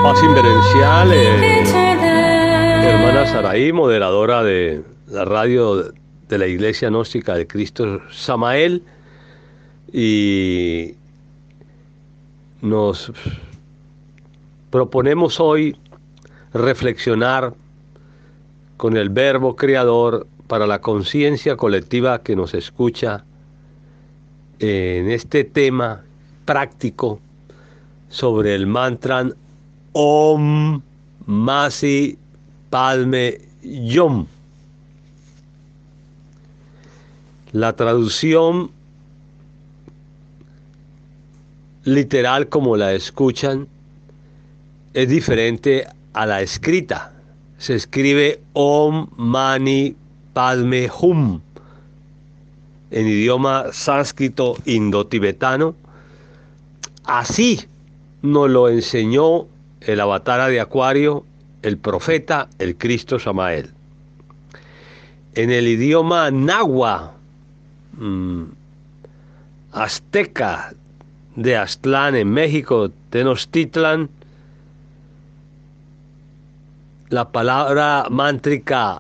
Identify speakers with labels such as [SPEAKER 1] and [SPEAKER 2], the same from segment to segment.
[SPEAKER 1] Paz Inverencial, hermana Saraí, moderadora de la radio de la Iglesia Gnóstica de Cristo Samael, y nos proponemos hoy reflexionar con el Verbo Creador para la conciencia colectiva que nos escucha en este tema práctico sobre el mantra Om Masi Padme Yom. La traducción literal, como la escuchan, es diferente a la escrita. Se escribe Om Mani Padme Hum en idioma sánscrito indotibetano. Así nos lo enseñó el avatar de Acuario, el profeta, el Cristo Samael. En el idioma náhuatl, azteca de Aztlán en México, Tenochtitlan, la palabra mántrica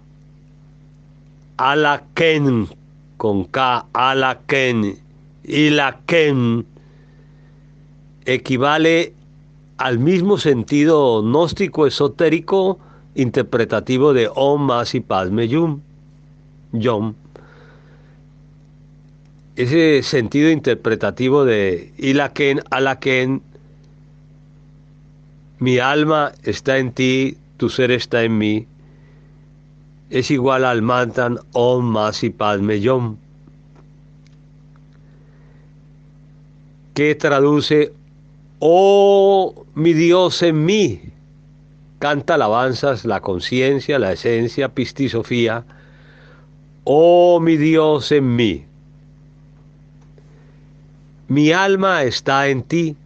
[SPEAKER 1] Alaken, con K, Alaken, Ilaken, equivale al mismo sentido gnóstico esotérico interpretativo de Om Masi Padme Yom. Ese sentido interpretativo de Ilaken, Alaken, mi alma está en ti, tu ser está en mí, es igual al mantra Om Masi Padme Yom, que traduce: oh mi Dios en mí. Canta alabanzas la conciencia, la esencia, pistisofía. Oh mi Dios en mí. Mi alma está en ti.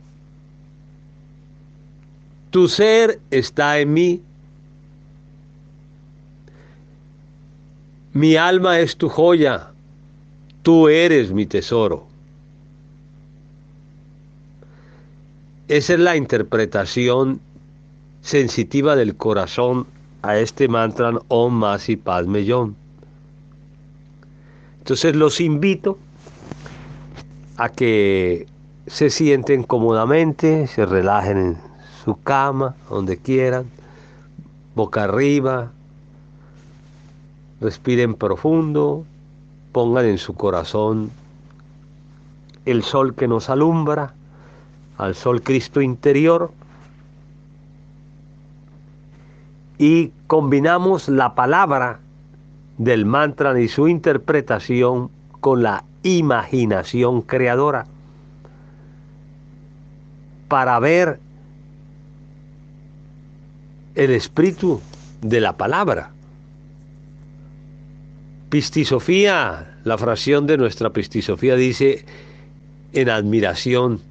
[SPEAKER 1] Tu ser está en mí. Mi alma es tu joya. Tú eres mi tesoro. Esa es la interpretación sensitiva del corazón a este mantra Om Masi Padme Yom. Entonces los invito a que se sienten cómodamente, se relajen en su cama, donde quieran, boca arriba, respiren profundo, pongan en su corazón el sol que nos alumbra, al sol Cristo interior, y combinamos la palabra del mantra y su interpretación con la imaginación creadora para ver el espíritu de la palabra. Pistisofía, la fracción de nuestra pistisofía dice en admiración,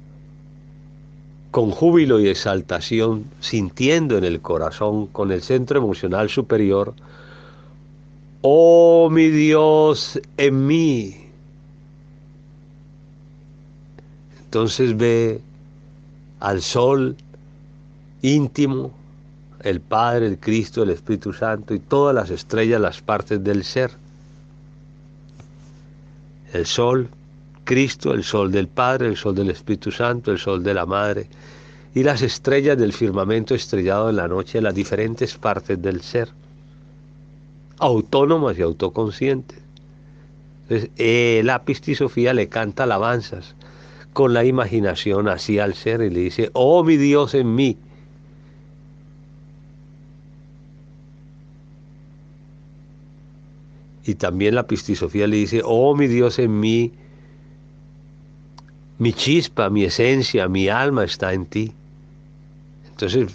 [SPEAKER 1] con júbilo y exaltación, sintiendo en el corazón, con el centro emocional superior: oh mi Dios en mí. Entonces ve al sol íntimo, el Padre, el Cristo, el Espíritu Santo y todas las estrellas, las partes del ser. El sol Cristo, el sol del Padre, el sol del Espíritu Santo, el sol de la Madre y las estrellas del firmamento estrellado en la noche, las diferentes partes del ser, autónomas y autoconscientes. Entonces, la pistisofía le canta alabanzas con la imaginación hacia el ser y le dice: oh mi Dios en mí. Y también la pistisofía le dice: oh mi Dios en mí, mi chispa, mi esencia, mi alma está en ti. Entonces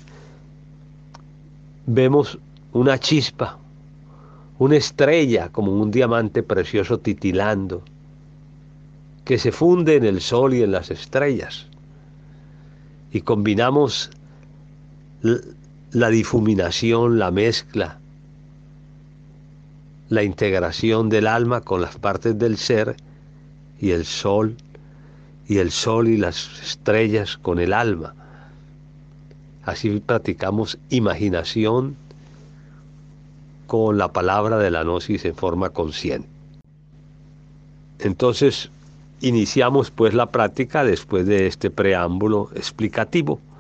[SPEAKER 1] vemos una chispa, una estrella como un diamante precioso titilando, que se funde en el sol y en las estrellas. Y combinamos la difuminación, la mezcla, la integración del alma con las partes del ser, y el sol y las estrellas con el alma. Así practicamos imaginación con la palabra de la gnosis en forma consciente. Entonces, iniciamos pues la práctica después de este preámbulo explicativo.